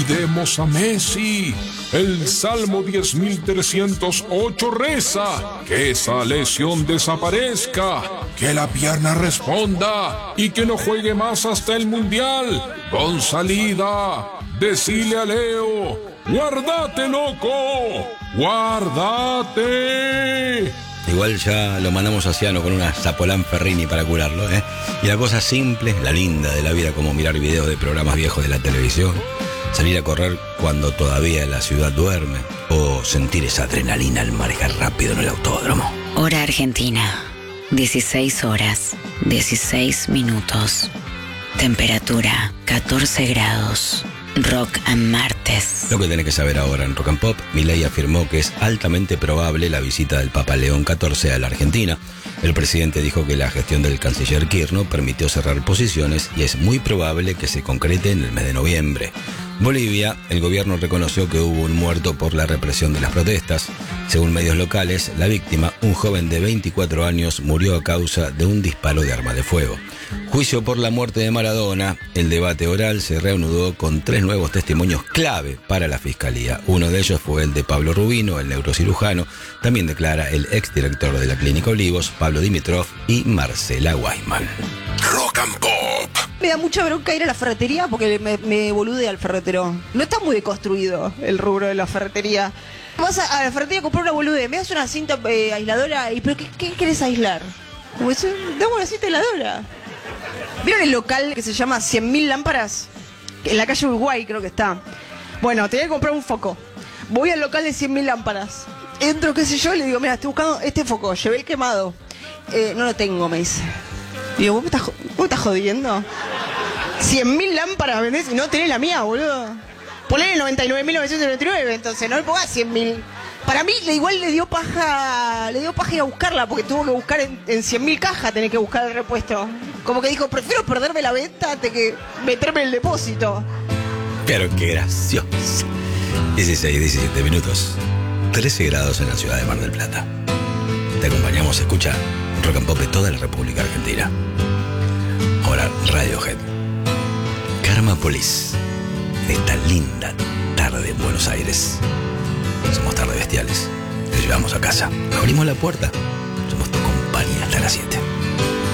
olvidemos a Messi. El Salmo 10.308 reza: que esa lesión desaparezca, que la pierna responda y que no juegue más hasta el Mundial. Con salida, decile a Leo: guardate, loco, guardate. Igual ya lo mandamos a Ciano con una Zapolán Ferrini para curarlo, ¿eh? Y la cosa simple, la linda de la vida, como mirar videos de programas viejos de la televisión, salir a correr cuando todavía la ciudad duerme, o sentir esa adrenalina al manejar rápido en el autódromo. Hora Argentina, 16 horas, 16 minutos. Temperatura, 14 grados. Rock and Martes. Lo que tenés que saber ahora en Rock and Pop: Milei afirmó que es altamente probable la visita del Papa León XIV a la Argentina. El presidente dijo que la gestión del canciller Kirchner permitió cerrar posiciones y es muy probable que se concrete en el mes de noviembre. Bolivia, el gobierno reconoció que hubo un muerto por la represión de las protestas. Según medios locales, la víctima, un joven de 24 años, murió a causa de un disparo de arma de fuego. Juicio por la muerte de Maradona. El debate oral se reanudó con 3 nuevos testimonios clave para la fiscalía. Uno de ellos fue el de Pablo Rubino, el neurocirujano. También declara el exdirector de la Clínica Olivos, Pablo Dimitrov, y Marcela Guayman. Rock and Pop. Me da mucha bronca ir a la ferretería porque me boludea el ferretero. No está muy deconstruido el rubro de la ferretería. Vas a la ferretería a comprar una boludez, me das una cinta aisladora, ¿pero qué querés aislar? Dame una cinta aisladora. ¿Vieron el local que se llama 100.000 lámparas? En la calle Uruguay creo que está. Bueno, tenía que comprar un foco. Voy al local de 100.000 lámparas. Entro, qué sé yo, y le digo: mira, estoy buscando este foco, llevé el quemado. No lo tengo, me dice. Digo: ¿vos me estás jodiendo? 100.000 lámparas vendés y no tenés la mía, boludo. Ponle 99.999, entonces no le pongas 100.000. Para mí igual le dio paja ir a buscarla, porque tuvo que buscar en 100.000 cajas, tenés que buscar el repuesto. Como que dijo: prefiero perderme la venta antes que meterme en el depósito. Pero qué gracioso. 16, 17 minutos. 13 grados en la ciudad de Mar del Plata. Te acompañamos a escuchar Rock and Pop de toda la República Argentina. Ahora Radiohead. Karma Police. Esta linda tarde en Buenos Aires. Somos Tarde Bestiales. Te llevamos a casa. Abrimos la puerta. Somos tu compañía hasta las 7.